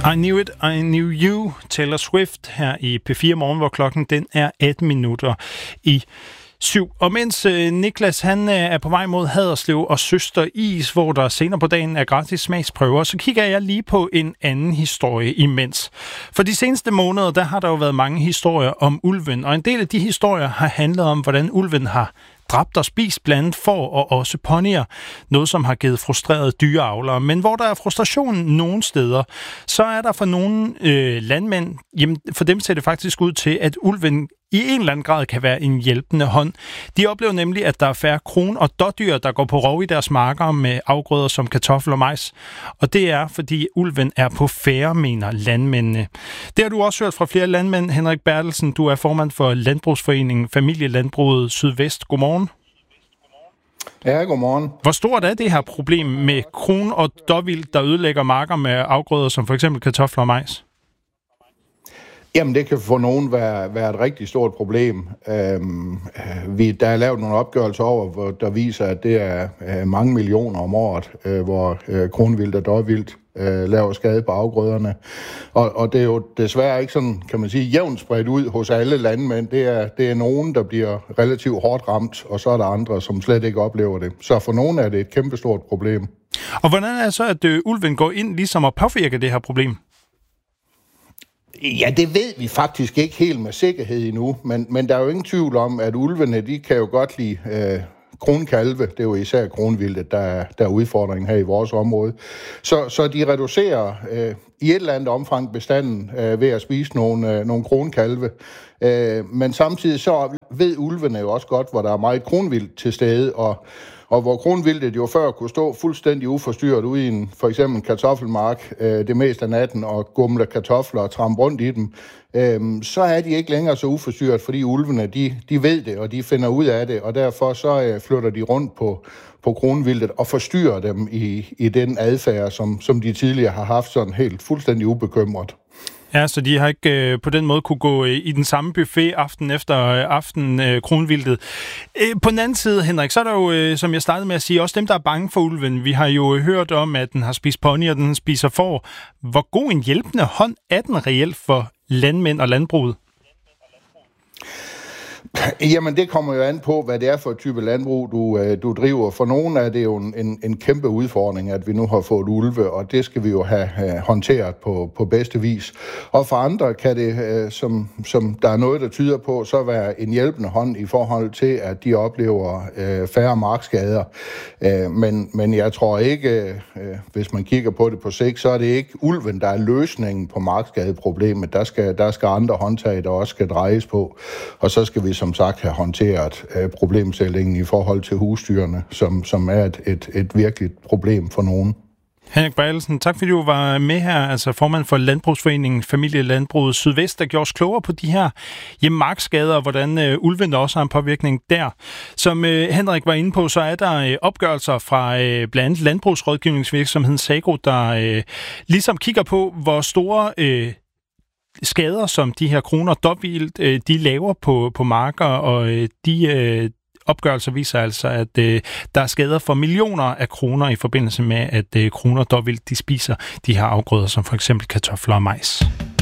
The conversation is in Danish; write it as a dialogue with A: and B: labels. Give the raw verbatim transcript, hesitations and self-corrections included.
A: I Knew It, I Knew You, Taylor Swift her i P fire Morgen, hvor klokken den er atten minutter i syv. Og mens øh, Niklas han øh, er på vej mod Haderslev og Søster Is, hvor der senere på dagen er gratis smagsprøver, så kigger jeg lige på en anden historie imens. For de seneste måneder, der har der jo været mange historier om ulven, og en del af de historier har handlet om, hvordan ulven har dræbt og spist blandt får og også ponyer. Noget, som har givet frustrerede dyreavlere. Men hvor der er frustration nogle steder, så er der for nogle øh, landmænd, jamen for dem ser det faktisk ud til, at ulven i en eller anden grad kan være en hjælpende hånd. De oplever nemlig, at der er færre kron- og dådyr, der går på rov i deres marker med afgrøder som kartoffel og majs. Og det er, fordi ulven er på færre, mener landmændene. Det har du også hørt fra flere landmænd. Henrik Bertelsen, du er formand for Landbrugsforeningen Familielandbruget Sydvest. Godmorgen.
B: Ja, godmorgen.
A: Hvor stort er det her problem med kron- og dåvildt, der ødelægger marker med afgrøder som for eksempel kartofler og majs?
B: Jamen, det kan for nogen være, være et rigtig stort problem. Øhm, vi, der er lavet nogle opgørelser over, hvor der viser, at det er øh, mange millioner om året, øh, hvor øh, kronvildt og dåvildt øh, laver skade på afgrøderne. Og, og det er jo desværre ikke sådan, kan man sige, jævnt spredt ud hos alle landmænd. Det er, det er nogen, der bliver relativt hårdt ramt, og så er der andre, som slet ikke oplever det. Så for nogen er det et kæmpestort problem.
A: Og hvordan er det så, at øh, ulven går ind ligesom at påvirke det her problem?
B: Ja, det ved vi faktisk ikke helt med sikkerhed endnu, men, men der er jo ingen tvivl om, at ulvene, de kan jo godt lide øh, kronkalve. Det er jo især kronvildet, der er, der er udfordringen her i vores område. Så, så de reducerer øh, i et eller andet omfang bestanden øh, ved at spise nogle, øh, nogle kronkalve. Øh, men samtidig så ved ulvene jo også godt, hvor der er meget kronvildt til stede, og Og hvor kronvildtet jo før kunne stå fuldstændig uforstyrret ude i en for eksempel kartoffelmark øh, det meste af natten og gumle kartofler og trampe rundt i dem, øh, så er de ikke længere så uforstyrret, fordi ulvene de, de ved det, og de finder ud af det, og derfor så øh, flytter de rundt på, på kronvildtet og forstyrrer dem i, i den adfærd, som, som de tidligere har haft sådan helt fuldstændig ubekymret.
A: Ja, så de har ikke øh, på den måde kunne gå øh, i den samme buffet aften efter øh, aften øh, kronvildtet. Øh, på den anden side, Henrik, så er der jo, øh, som jeg startede med at sige, også dem, der er bange for ulven. Vi har jo hørt om, at den har spist pony, og den spiser får. Hvor god en hjælpende hånd er den reelt for landmænd og landbruget?
B: Jamen, det kommer jo an på, hvad det er for et type landbrug, du, du driver. For nogen er det jo en, en kæmpe udfordring, at vi nu har fået ulve, og det skal vi jo have, have håndteret på, på bedste vis. Og for andre kan det, som, som der er noget, der tyder på, så være en hjælpende hånd i forhold til, at de oplever øh, færre markskader. Øh, men, men jeg tror ikke, øh, hvis man kigger på det på sigt, så er det ikke ulven, der er løsningen på markskadeproblemet. Der skal, der skal andre håndtag, der også skal drejes på, og så skal vi som sagt have håndteret øh, problemstillingen i forhold til husdyrene, som, som er et, et, et virkeligt problem for nogen.
A: Henrik Bertelsen, tak fordi du var med her, altså formand for Landbrugsforeningen Familielandbruget Sydvest, der gjorde os klogere på de her hjemmemarksskader, og hvordan øh, ulven også har en påvirkning der. Som øh, Henrik var inde på, så er der øh, opgørelser fra øh, blandt andet landbrugsrådgivningsvirksomheden Sagro, der øh, ligesom kigger på, hvor store øh, skader, som de her kroner og dåvildt, øh, de laver på, på marker, og øh, de øh, opgørelser viser altså, at øh, der er skader for millioner af kroner i forbindelse med, at øh, kroner og dåvildt, de spiser de her afgrøder, som for eksempel kartofler og majs.